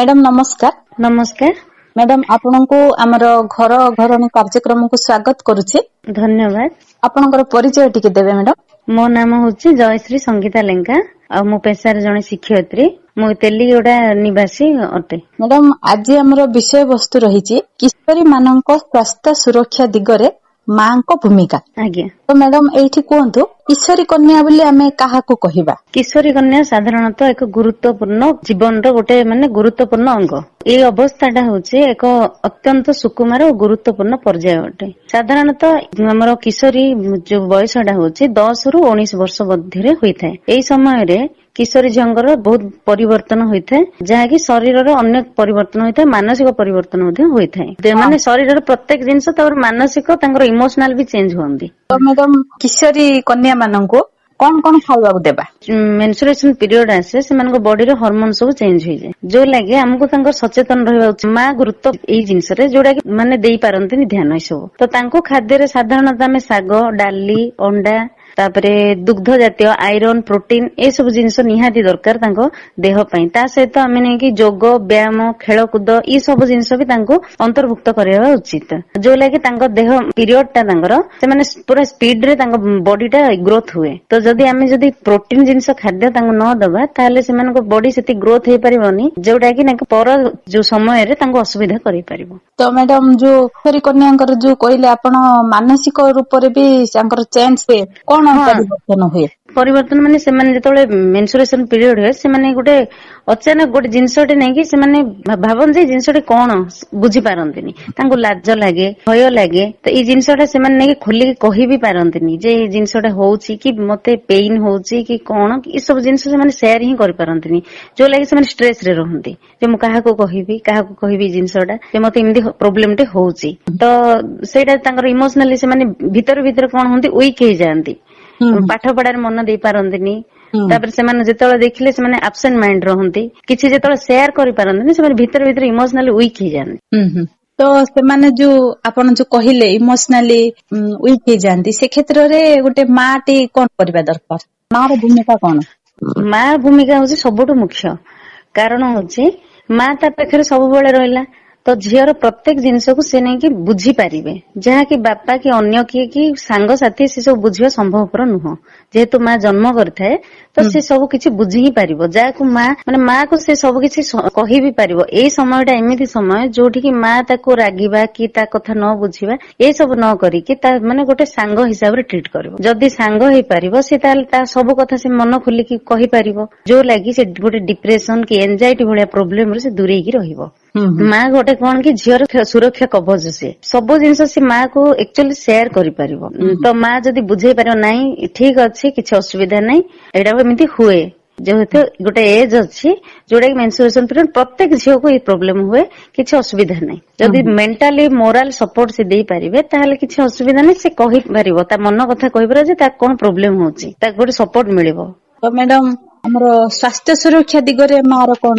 Madam नमस्कार। नमस्कार madam आपनको आमर घर घरणी कार्यक्रम को स्वागत करुचे। धन्यवाद। आपनकर परिचय टिके देबे मैडम। मो नाम होची जयश्री संगीता लेंका आ मो पेशार जने शिक्षयित्री मो तेलीगोड़ा निवासी अटे। मैडम आज हमर विषय वस्तु रहिची किशोरी मानक स्वास्थ्य सुरक्षा दिगरे मां को भूमिका। आज्ञा तो मैडम एठी कोंतु किशोरी कन्या बोली आमे काहाकू कहिबा। किशोरी कन्या साधारणतः एक गुरुत्वपूर्ण जीवन रो गोटे माने गुरुत्वपूर्ण अंग। ए अवस्थाटा होची एक अत्यंत सुकुमार और गुरुत्वपूर्ण पर्याय अटे। साधारणतः हमर किशोरी जो बयसटा होची 10 रु 19 वर्ष मध्य रे होई थाए। एई समय रे किशोरी झंगर बहुत परिवर्तन होता है जहाँकि शरीर अनेक परिवर्तन होता है मानसिक परिवर्तन होता है माने शरीर प्रत्येक जिनस मानसिक इमोशनल भी चेंज होती। तो मैडम किशोरी कन्या माननको कौन कौन खावा देबा। मेंस्ट्रुएशन पीरियड आसे से बॉडी रो हार्मोन सब चेंज हो जाए जो लगे हमको सचेतन रहा माँ गुरुत्व यही जिनस जोड़ा माने देई पारंती ध्यान सब। तो तांको खाद्य साधारणतः आम शाग डाली अंडा तापरे दुग्ध जातीय आयरन प्रोटीन ए सब जिनस निहाती दरकार तांको देह पई। ता सहित आमे नै कि योग व्यायाम खेलकूद ई सब जिनस भी तांको अंतर्भुक्त करबा उचित जो लागे तांको देह पीरियड टा तांकर से माने पूरा स्पीड रे तांको बॉडी टा ग्रोथ हुए। तो जदी आमे जदी प्रोटीन जिनस खाद्य तांको न दबा ताले से मानको बॉडी सेति ग्रोथ हे परिबनी जोटा कि नाको पर जो समय रे तांको असुविधा करि परिबो। तो मैडम जो किशोरी कन्याकर जो कहले आपण मानसिक रूप रे भी तांकर चेंज हुए कोन परिवर्तन हुए। परिवर्तन माने से माने जेतोले मेंस्ट्रुएशन पीरियड हुए से माने गोटे अचानक गोटे जिनसटे नै कि से माने भाबन जे जिनसटे कोन बुझी पारंतिनी तांको लाज लागे भय लागे। तो ई जिनसटा से माने नै खोली के कहि भी पारंतिनी जे ई जिनसटा होउची कि मते पेन होउची कि कोन ई सब जिनस से माने शेयर ही करि पारंतिनी जो लागे से माने स्ट्रेस रे रहंती जे मु काहाको कहिबी जिनसटा जे मते इमदी प्रॉब्लम टे होउची। तो सेटा तांकर इमोशनली से माने भीतर कोन होंती वीक हे जानती पाठ पढ़ार मन दे पारंतिनी। तापर से माने जेतले देखिले से माने एब्सेंट माइंड रहंती किछि जेतले शेयर करि पारंतिनी से माने भीतर इमोशनली वीक हे जानती। तो से माने जो आपण जो कहिले इमोशनली वीक हे जानती से क्षेत्र रे गोटे माटी कोन करबा दरकार मां रो भूमिका कोन। मां भूमिका होची सबटु मुख्य कारण होची मां ता पाखरे सब बेले रहला तो झीर प्रत्येक जिनस को से नहीं कि बुझी पारिबे जहाँ कि बापा कि अन्य किए कि सांग साथी से सब बुझिबा संभवपर नुह जेहेतु माँ जन्म करथाए तो से सब किछि बुझी ही पारिबो जाको माँ माने माँ को से सब किछि कहि भी पारिबो। ए समयटा एमिति समय जोठी कि माँ ताको रागिबा कि ता कथा न बुझिबा ए सब न करी कि ता माने गोटे सांग हिसाब रे ट्रीट करबो। जदी सांग हे पारिबो से ताल ता सब कथा से मन खुली कि कहि पारिबो जो लागि से गोटे डिप्रेशन कि एंजाइटी भलिया प्रॉब्लम रे से दूरेई कि रहिबो। माँ गोटे कौन कि झीर सुरक्षा कवच से सब जिनस से माँ को एक्चुअली शेयर करि परिबो। तो माँ जदी बुझेई पारिबो नाही ठीक अछि किछि असुविधा नाही एडा एमिति हुए जेहेतु गोटे एज अछि जोडा कि मेंस्ट्रुएशन पीरियड प्रत्येक झील को ये प्रॉब्लम हुए किछि असुविधा नाही। जदी मेंटली मोरल सपोर्ट से देई पारिबे ताहाले किछि असुविधा नाही से कहि पारिबो ता मन कथा कहि पारे जे ता कोन प्रॉब्लम होछि ता गोटे सपोर्ट मिलिबो। तो मैडम हमरो स्वास्थ्य सुरक्षा दिगरे मार कोन